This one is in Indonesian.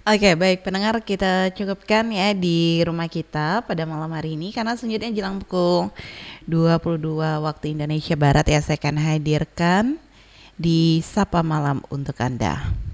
Oke, baik pendengar kita cukupkan ya di rumah kita pada malam hari ini karena selanjutnya jelang pukul 22 waktu Indonesia Barat ya saya akan hadirkan di Sapa Malam untuk Anda.